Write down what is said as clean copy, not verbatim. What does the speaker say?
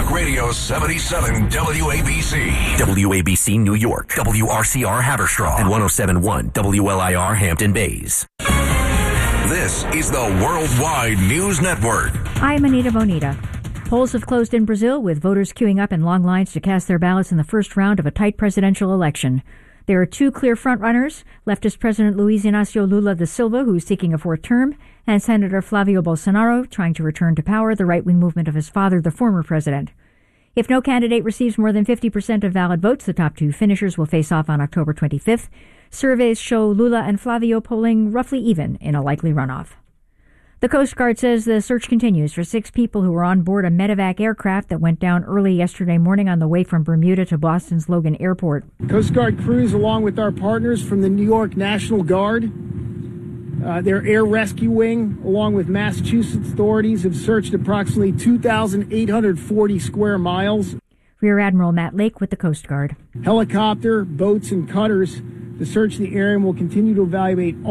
Talk Radio 77 WABC. WABC New York, WRCR Haverstraw, and 107.1 WLIR Hampton Bays. This is the Worldwide News Network. I'm Anita Bonita. Polls have closed in Brazil, with voters queuing up in long lines to cast their ballots in the first round of a tight presidential election. There are two clear frontrunners: leftist President Luiz Inácio Lula da Silva, who's seeking a fourth term, and Senator Flávio Bolsonaro, trying to return to power the right-wing movement of his father, the former president. If no candidate receives more than 50% of valid votes, the top two finishers will face off on October 25th. Surveys show Lula and Flávio polling roughly even in a likely runoff. The Coast Guard says the search continues for 6 people who were on board a medevac aircraft that went down early yesterday morning on the way from Bermuda to Boston's Logan Airport. Coast Guard crews, along with our partners from the New York National Guard, their air rescue wing, along with Massachusetts authorities, have searched approximately 2,840 square miles. Rear Admiral Matt Lake with the Coast Guard. Helicopter, boats, and cutters to search the area and will continue to evaluate